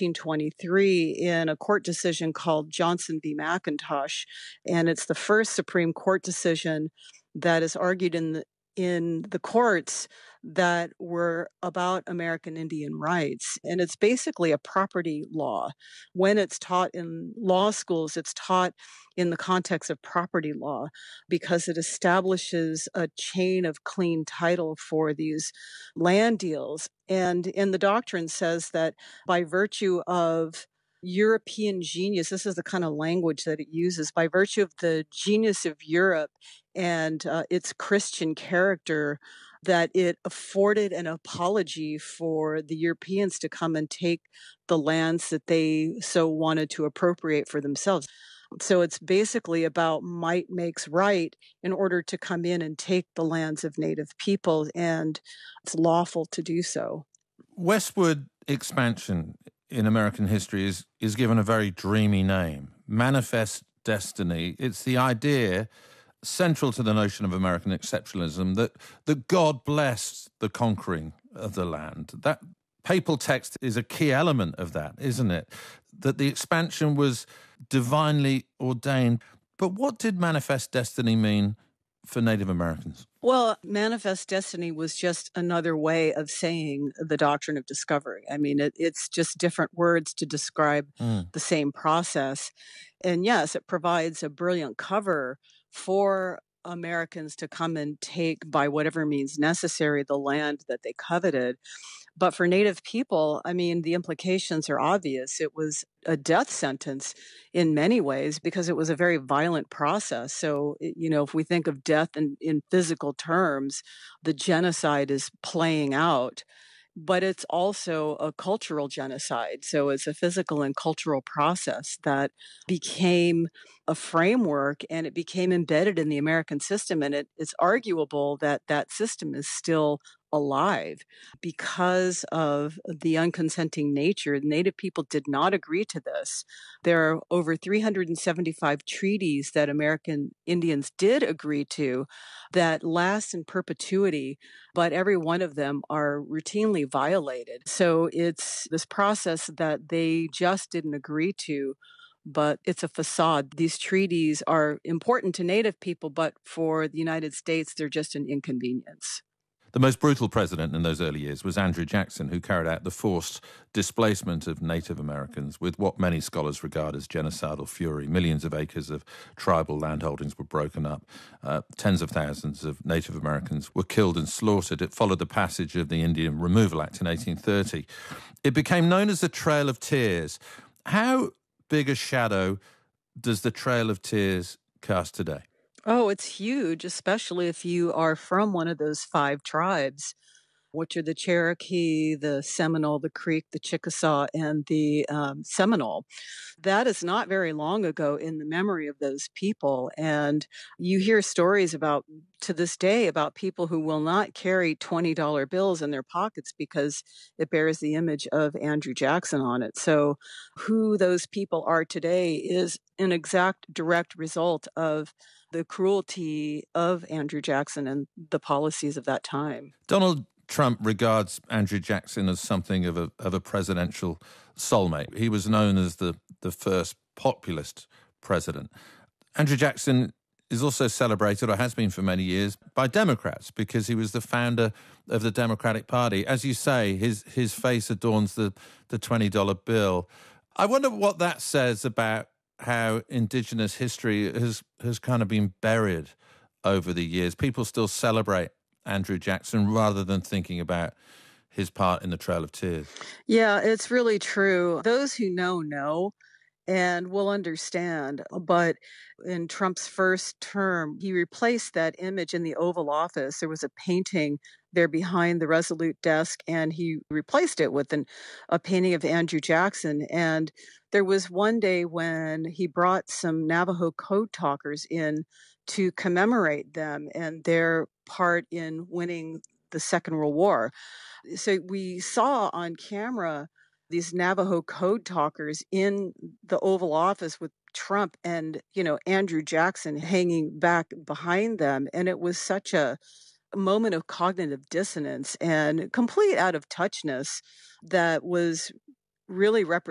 1923 in a court decision called Johnson v. McIntosh. And it's the first Supreme Court decision that is argued in the courts that were about American Indian rights. And it's basically a property law. When it's taught in law schools, it's taught in the context of property law because it establishes a chain of clean title for these land deals. And in the doctrine says that by virtue of European genius, this is the kind of language that it uses, by virtue of the genius of Europe and its Christian character, that it afforded an apology for the Europeans to come and take the lands that they so wanted to appropriate for themselves. So it's basically about might makes right in order to come in and take the lands of Native people, and it's lawful to do so. Westward expansion in American history is given a very dreamy name, Manifest Destiny. It's the idea central to the notion of American exceptionalism that God blessed the conquering of the land. That papal text is a key element of that, isn't it? That the expansion was divinely ordained. But what did Manifest Destiny mean for Native Americans? Well, Manifest Destiny was just another way of saying the doctrine of discovery. I mean, it's just different words to describe the same process. And yes, it provides a brilliant cover for Americans to come and take, by whatever means necessary, the land that they coveted. But for Native people, I mean, the implications are obvious. It was a death sentence in many ways because it was a very violent process. So, if we think of death in physical terms, the genocide is playing out. But it's also a cultural genocide. So it's a physical and cultural process that became a framework, and it became embedded in the American system. And it's arguable that that system is still alive because of the unconsenting nature. Native people did not agree to this. There are over 375 treaties that American Indians did agree to that last in perpetuity, but every one of them are routinely violated. So it's this process that they just didn't agree to, but it's a facade. These treaties are important to Native people, but for the United States, they're just an inconvenience. The most brutal president in those early years was Andrew Jackson, who carried out the forced displacement of Native Americans with what many scholars regard as genocidal fury. Millions of acres of tribal landholdings were broken up. Tens of thousands of Native Americans were killed and slaughtered. It followed the passage of the Indian Removal Act in 1830. It became known as the Trail of Tears. How big a shadow does the Trail of Tears cast today? Oh, it's huge, especially if you are from one of those 5 tribes, which are the Cherokee, the Seminole, the Creek, the Chickasaw, and the Seminole. That is not very long ago in the memory of those people. And you hear stories to this day, about people who will not carry $20 bills in their pockets because it bears the image of Andrew Jackson on it. So who those people are today is an exact direct result of the cruelty of Andrew Jackson and the policies of that time. Donald Trump regards Andrew Jackson as something of a presidential soulmate. He was known as the first populist president. Andrew Jackson is also celebrated, or has been for many years, by Democrats because he was the founder of the Democratic Party. As you say, his face adorns the $20 bill. I wonder what that says about how Indigenous history has kind of been buried over the years. People still celebrate Andrew Jackson rather than thinking about his part in the Trail of Tears. Yeah, it's really true. Those who know and will understand. But in Trump's first term, he replaced that image in the Oval Office. There was a painting there behind the Resolute desk, and he replaced it with a painting of Andrew Jackson. And there was one day when he brought some Navajo code talkers in to commemorate them and their part in winning the Second World War. So we saw on camera these Navajo code talkers in the Oval Office with Trump and, Andrew Jackson hanging back behind them. And it was such a moment of cognitive dissonance and complete out of touchness that was really represented